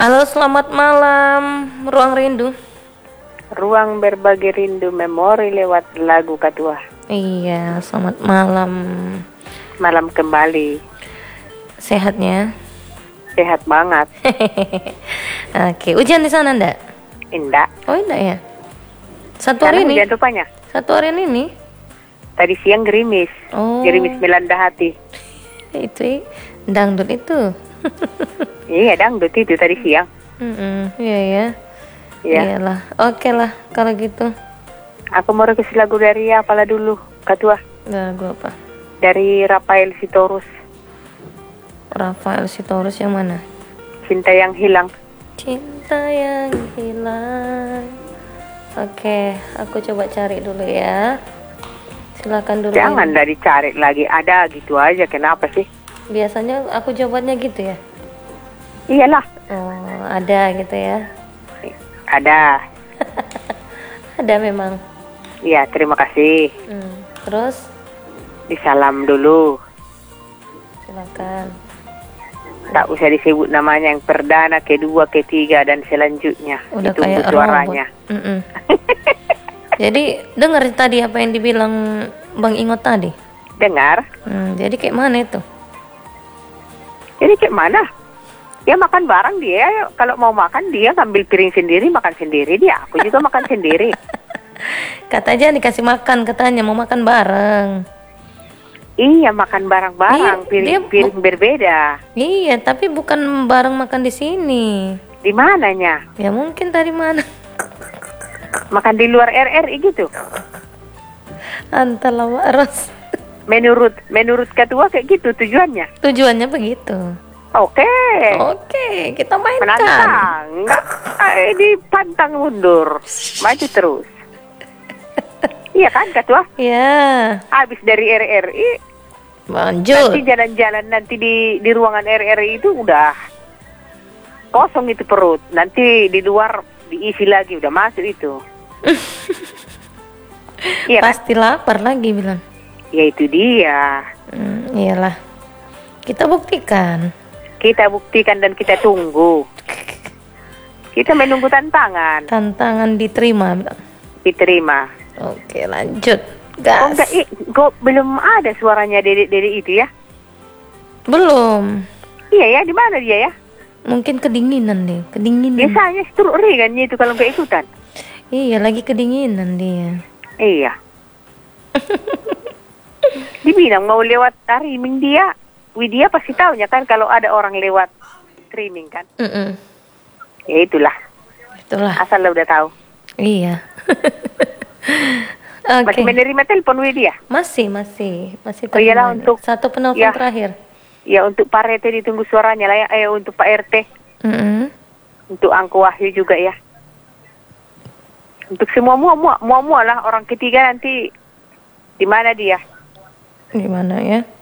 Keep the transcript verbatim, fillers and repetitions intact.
Halo, selamat malam, Ruang Rindu. Ruang berbagi rindu memori lewat lagu Ketua. Iya, selamat malam. Malam kembali. Sehatnya? Sehat banget. Oke, hujan di sana enggak? Indah. Oh, enggak ya? Satu hari Sana ini? hujan rupanya. Satu hari ini? Tadi siang gerimis. Oh. Gerimis melanda hati. Itu dangdut itu. Iya, dangdut itu tadi siang. Mm-mm, iya ya. Iya. Iyalah. Oke lah kalau gitu. Aku mau request lagu dari apalah dulu, Ketua. Lagu apa? Dari Rafael Sitorus. Rafael Sitorus yang mana? Cinta yang hilang. Cinta yang hilang. Oke, aku coba cari dulu ya. Silakan dulu. Jangan dah dicari lagi, ada gitu aja. Kenapa sih? Biasanya aku jawabannya gitu ya. Iyalah. Oh, ada gitu ya. Ada. Ada memang. Iya, terima kasih. Hmm. Terus Disalam dulu. silakan. Tak usah disebut namanya, yang perdana, kedua, ketiga, dan selanjutnya. Udah Ditunggu kayak suaranya. robot. Mm-mm. Jadi dengar tadi apa yang dibilang Bang Ingot tadi. Dengar? Hmm, jadi kayak mana itu? Jadi kayak mana? Dia makan bareng dia, kalau mau makan dia ngambil piring sendiri, makan sendiri dia. Aku juga makan sendiri. Katanya dikasih makan, katanya mau makan bareng. Iya, makan bareng-bareng, Iya, piring, dia- piring berbeda. Iya, tapi bukan bareng makan di sini. Di mananya? Ya mungkin tadi mana? Makan di luar R R I gitu. Antara waras. Menurut menurut ketua kayak gitu tujuannya. Tujuannya begitu. Oke. Oke, kita mainkan. Menantang. Enggak, eh, dipantang mundur. Maju terus. Iya kan ketua? Ya, Habis dari R R I, nanti lanjut. jalan-jalan nanti di di ruangan R R I itu udah kosong itu perut. Nanti di luar diisi lagi, udah masuk itu. Iya kan? Pasti lapar lagi bilang. Ya itu dia. Hmm, iyalah. Kita buktikan. Kita buktikan dan kita tunggu. Kita menunggu tantangan. Tantangan diterima bilang. Diterima. Oke, lanjut. Oh Gas. enggak, i, kok belum ada suaranya Dede-Dede itu ya? Belum. Iya ya, di mana dia ya? Mungkin kedinginan deh, kedinginan. Biasanya stroke kan itu kalau nggak ikutan. Iya, lagi kedinginan dia. Iya. Dibilang mau lewat streaming dia, Widya pasti taunya kan kalau ada orang lewat streaming kan. Mm-mm. Ya itulah, Itulah. asal lo udah tahu. Iya. Oke. Masih menerima telepon Widya? Masih, masih, masih Oh iyalah, terima. untuk- Satu penelpon ya. terakhir. Ya untuk Pak R T ditunggu suaranya lah ya, eh untuk Pak R T, Mm-mm. untuk Angku Wahyu juga ya. Untuk semua mua mua mua mua lah orang ketiga nanti di mana dia? Di mana ya?